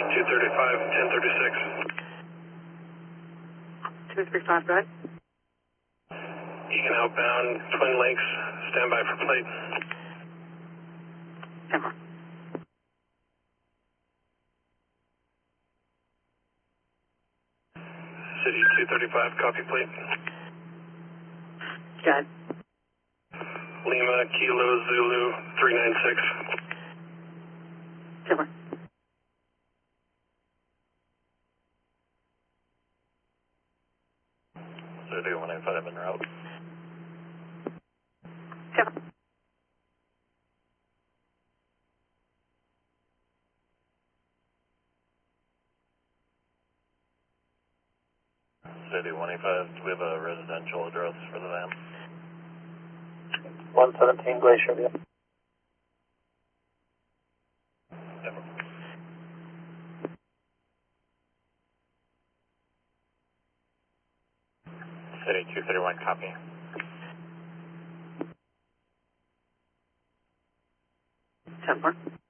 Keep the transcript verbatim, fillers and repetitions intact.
two thirty-five, ten thirty-six. two three five, go ahead. Egan outbound, Twin Lakes, stand by for plate. Emma. City two thirty-five, copy plate. Go ahead. Lima, Kilo, Zulu, three nine six. Timber. City one eight five en route. Timber. City one eight five, do we have a residential address for the van? one seventeen Glacier View. City two thirty-one, copy. Timber.